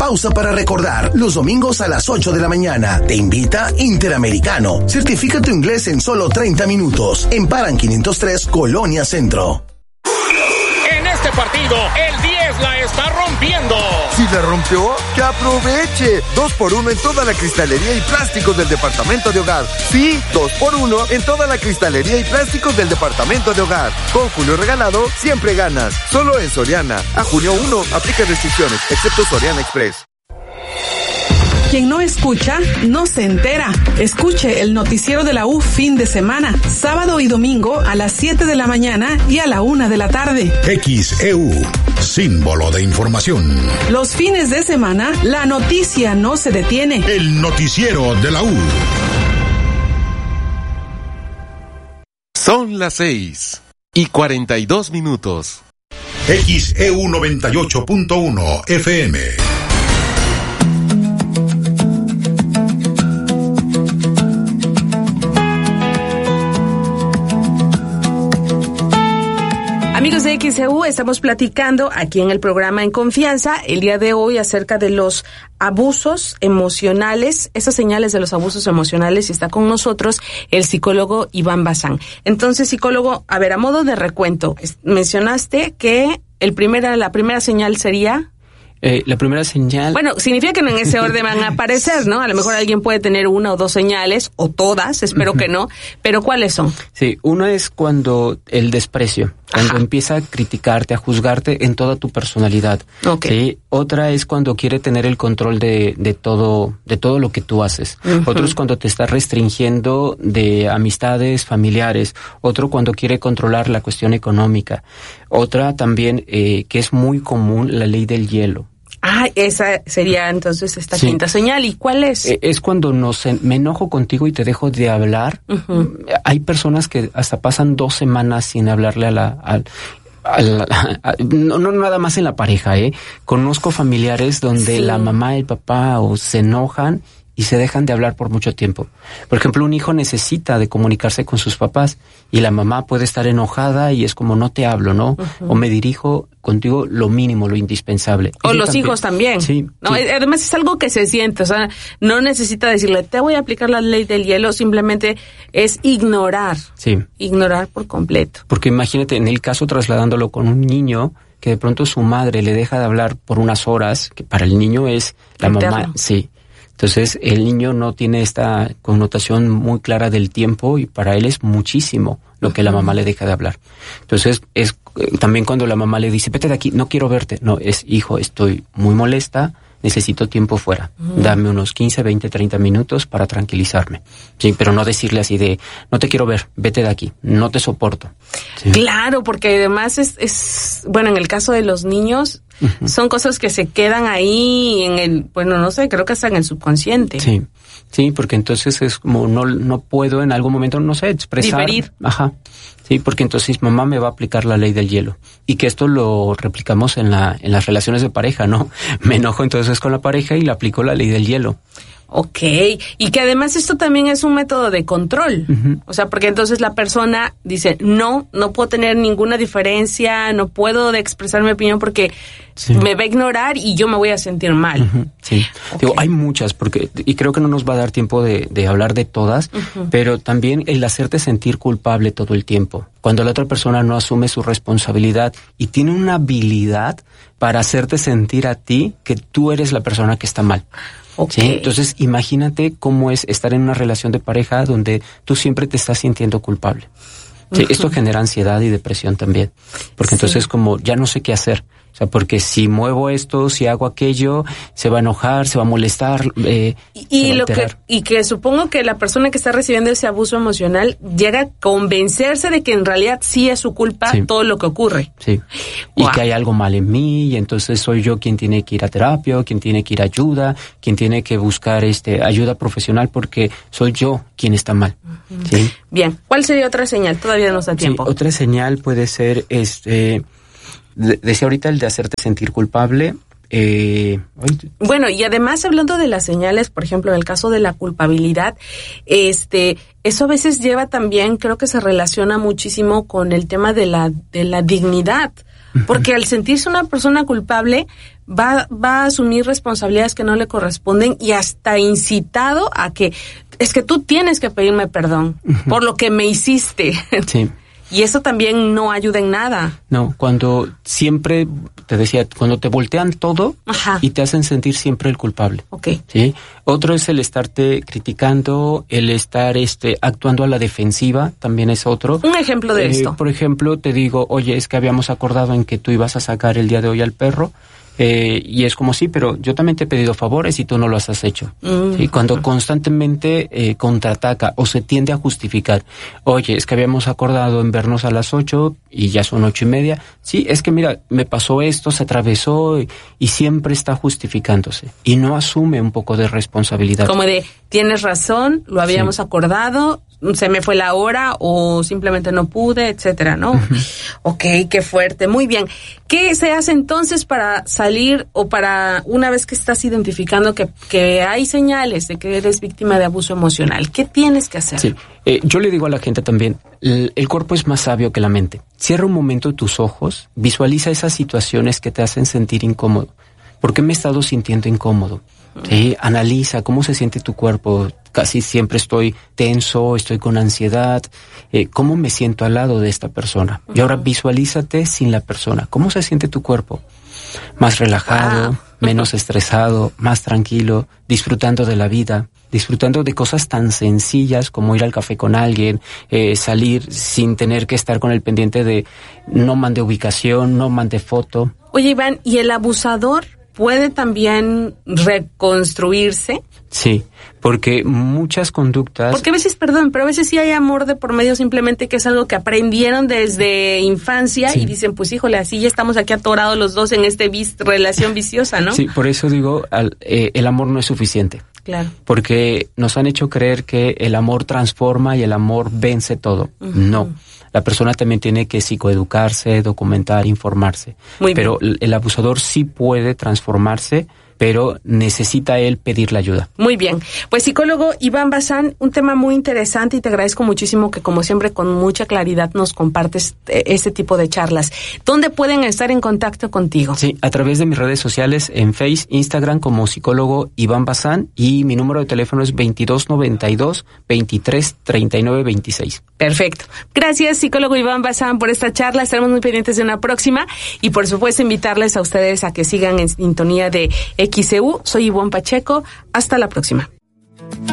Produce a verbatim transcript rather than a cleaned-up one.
pausa para recordar. Los domingos a las ocho de la mañana. Te invita Interamericano. Certifica tu inglés en solo treinta minutos. En Paran quinientos tres, Colonia Centro. En este partido, el diez la está rompiendo. Si la rompió, que aproveche. Dos por uno en toda la cristalería y plásticos del departamento de hogar. Sí, dos por uno en toda la cristalería y plásticos del departamento de hogar. Con Julio Regalado, siempre ganas. Solo en Soriana. A junio uno, aplica restricciones, excepto Soriana Express. Quien no escucha, no se entera. Escuche el noticiero de la U fin de semana, sábado y domingo a las siete de la mañana y a la una de la tarde. X E U, símbolo de información. Los fines de semana, la noticia no se detiene. El noticiero de la U. Son las seis y cuarenta y dos minutos. X E U noventa y ocho punto uno F M. Amigos de X E U, estamos platicando aquí en el programa En Confianza el día de hoy acerca de los abusos emocionales, esas señales de los abusos emocionales, y está con nosotros el psicólogo Iván Bazán. Entonces, psicólogo, a ver, a modo de recuento, mencionaste que el primera, la primera señal sería... Eh, la primera señal... Bueno, significa que no en ese orden van a aparecer, ¿no? A lo mejor alguien puede tener una o dos señales, o todas, espero que no, pero ¿cuáles son? Sí, una es cuando el desprecio, cuando Ajá. empieza a criticarte, a juzgarte en toda tu personalidad. Okay. ¿Sí? Otra es cuando quiere tener el control de, de todo, de todo lo que tú haces. Uh-huh. Otro es cuando te está restringiendo de amistades, familiares. Otro cuando quiere controlar la cuestión económica. Otra también, eh, que es muy común, la ley del hielo. Ah, esa sería entonces esta sí. quinta señal. ¿Y cuál es? Es cuando nos, me enojo contigo y te dejo de hablar. Uh-huh. Hay personas que hasta pasan dos semanas sin hablarle a la... A, a la a, no, no nada más en la pareja, ¿eh? Conozco familiares donde sí. la mamá y el papá o se enojan y se dejan de hablar por mucho tiempo. Por ejemplo, un hijo necesita de comunicarse con sus papás y la mamá puede estar enojada y es como no te hablo, ¿no? Uh-huh. O me dirijo contigo lo mínimo, lo indispensable. O los también, hijos también. Sí, no, sí. Además es algo que se siente, o sea, no necesita decirle, te voy a aplicar la ley del hielo, simplemente es ignorar. Sí. Ignorar por completo. Porque imagínate, en el caso trasladándolo con un niño, que de pronto su madre le deja de hablar por unas horas, que para el niño es la Eterno. mamá, sí. Entonces, el niño no tiene esta connotación muy clara del tiempo y para él es muchísimo lo que la mamá le deja de hablar. Entonces, es eh, también cuando la mamá le dice, vete de aquí, no quiero verte. No, es, hijo, estoy muy molesta, necesito tiempo fuera. Uh-huh. Dame unos quince, veinte, treinta minutos para tranquilizarme. Sí, pero no decirle así de, no te quiero ver, vete de aquí, no te soporto. Sí. Claro, porque además es, es, bueno, en el caso de los niños, uh-huh. son cosas que se quedan ahí en el, bueno, no sé, creo que está en el subconsciente. Sí, sí, porque entonces es como no, no puedo en algún momento, no sé, expresar. Diferir. Ajá. Sí, porque entonces mamá me va a aplicar la ley del hielo. Y que esto lo replicamos en la, en las relaciones de pareja, ¿no? Me enojo entonces con la pareja y le aplico la ley del hielo. Ok, y que además esto también es un método de control, uh-huh. o sea, porque entonces la persona dice, no, no puedo tener ninguna diferencia, no puedo de expresar mi opinión porque sí. me va a ignorar y yo me voy a sentir mal. Uh-huh. Sí, okay. Digo, hay muchas, porque y creo que no nos va a dar tiempo de, de hablar de todas, uh-huh. pero también el hacerte sentir culpable todo el tiempo, cuando la otra persona no asume su responsabilidad y tiene una habilidad para hacerte sentir a ti que tú eres la persona que está mal. Okay. ¿Sí? Entonces, imagínate cómo es estar en una relación de pareja donde tú siempre te estás sintiendo culpable. ¿Sí? Uh-huh. Esto genera ansiedad y depresión también, porque sí. entonces como ya no sé qué hacer. O sea, porque si muevo esto, si hago aquello, se va a enojar, se va a molestar. Eh, y y lo que y que supongo que la persona que está recibiendo ese abuso emocional llega a convencerse de que en realidad sí es su culpa sí. todo lo que ocurre. Sí. Wow. Y que hay algo mal en mí y entonces soy yo quien tiene que ir a terapia, quien tiene que ir a ayuda, quien tiene que buscar este ayuda profesional porque soy yo quien está mal. Uh-huh. ¿Sí? Bien. ¿Cuál sería otra señal? Todavía nos da tiempo. Sí, otra señal puede ser este. Decía ahorita el de hacerte sentir culpable. Eh, bueno, y además hablando de las señales, por ejemplo, en el caso de la culpabilidad, este, eso a veces lleva también, creo que se relaciona muchísimo con el tema de la, de la dignidad. Porque al sentirse una persona culpable, va, va a asumir responsabilidades que no le corresponden y hasta incitado a que, es que tú tienes que pedirme perdón uh-huh. por lo que me hiciste. Sí. Y eso también no ayuda en nada. No, cuando siempre, te decía, cuando te voltean todo Ajá. y te hacen sentir siempre el culpable. Okay. ¿Sí? Otro es el estarte criticando, el estar este actuando a la defensiva, también es otro. Un ejemplo de eh, esto. Por ejemplo, te digo, oye, es que habíamos acordado en que tú ibas a sacar el día de hoy al perro. Eh, y es como sí, pero yo también te he pedido favores y tú no los has hecho. Mm. ¿Sí? Cuando constantemente eh, contraataca o se tiende a justificar, oye, es que habíamos acordado en vernos a las ocho y ya son ocho y media. Sí, es que mira, me pasó esto, se atravesó y, y siempre está justificándose y no asume un poco de responsabilidad. Como de, tienes razón, lo habíamos sí. acordado, se me fue la hora o simplemente no pude, etcétera, ¿no? Uh-huh. Ok, qué fuerte, muy bien. ¿Qué se hace entonces para salir o para, una vez que estás identificando que, que hay señales de que eres víctima de abuso emocional? ¿Qué tienes que hacer? Sí, eh, yo le digo a la gente también, el, el cuerpo es más sabio que la mente. Cierra un momento tus ojos, visualiza esas situaciones que te hacen sentir incómodo. ¿Por qué me he estado sintiendo incómodo? Sí, analiza cómo se siente tu cuerpo. Casi siempre estoy tenso, estoy con ansiedad. Eh, ¿Cómo me siento al lado de esta persona? Uh-huh. Y ahora visualízate sin la persona. ¿Cómo se siente tu cuerpo? Más relajado, wow. menos estresado, más tranquilo, disfrutando de la vida, disfrutando de cosas tan sencillas como ir al café con alguien, eh, salir sin tener que estar con el pendiente de no mande ubicación, no mande foto. Oye, Iván, ¿y el abusador puede también reconstruirse? Sí, porque muchas conductas... Porque a veces, perdón, pero a veces sí hay amor de por medio, simplemente que es algo que aprendieron desde infancia sí. y dicen, pues híjole, así ya estamos aquí atorados los dos en esta vis- relación viciosa, ¿no? Sí, por eso digo, al, eh, el amor no es suficiente. Claro. Porque nos han hecho creer que el amor transforma y el amor vence todo. Uh-huh. No. La persona también tiene que psicoeducarse, documentar, informarse. Muy pero bien. El abusador sí puede transformarse, pero necesita él pedir la ayuda. Muy bien. Pues psicólogo Iván Bazán, un tema muy interesante y te agradezco muchísimo que como siempre con mucha claridad nos compartes este tipo de charlas. ¿Dónde pueden estar en contacto contigo? Sí, a través de mis redes sociales en Face, Instagram como psicólogo Iván Bazán y mi número de teléfono es veintidós noventa y dos, veintitrés treinta y nueve veintiséis. Perfecto. Gracias, psicólogo Iván Bazán, por esta charla. Estaremos muy pendientes de una próxima y por supuesto invitarles a ustedes a que sigan en sintonía de X E U. Soy Ivonne Pacheco. Hasta la próxima.